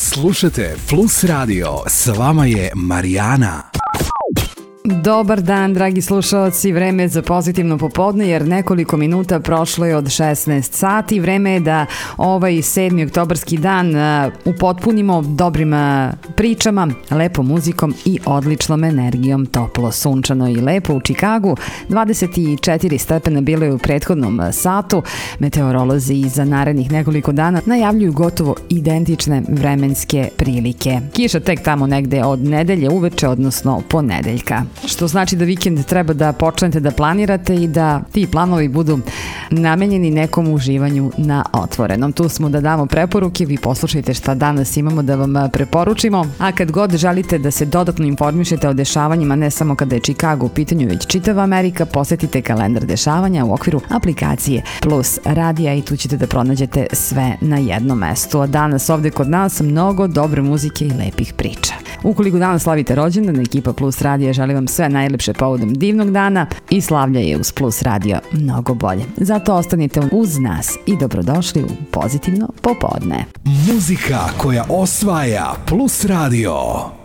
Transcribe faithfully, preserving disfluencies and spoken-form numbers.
Slušajte Plus Radio, s vama je Marijana. Dobar dan, dragi slušalci, vreme je za pozitivno popodne jer nekoliko minuta prošlo je od šesnaest sati. Vreme je da ovaj sedmi oktobarski dan upotpunimo dobrim pričama, lepom muzikom i odličnom energijom. Toplo, sunčano i lepo u Čikagu. dvadeset četiri stepena bilo je u prethodnom satu. Meteorolozi za narednih nekoliko dana najavljuju gotovo identične vremenske prilike. Kiša tek tamo negde od nedelje uveče, odnosno ponedeljka. Što znači da vikend treba da počnete da planirate i da ti planovi budu namenjeni nekom uživanju na otvorenom. Tu smo da damo preporuke, vi poslušajte šta danas imamo da vam preporučimo, a kad god želite da se dodatno informišete o dešavanjima, ne samo kada je Chicago u pitanju, već čitava Amerika, posetite kalendar dešavanja u okviru aplikacije Plus Radija i tu ćete da pronađete sve na jednom mestu. A danas ovde kod nas mnogo dobre muzike i lepih priča. Ukoliko danas slavite rođendan, ekipa Plus Radija želi vam sve najlepše povodom divnog dana i slavlja je uz Plus Radio mnogo bolje. Zato ostanite uz nas i dobrodošli u pozitivno popodne. Muzika koja osvaja Plus Radio.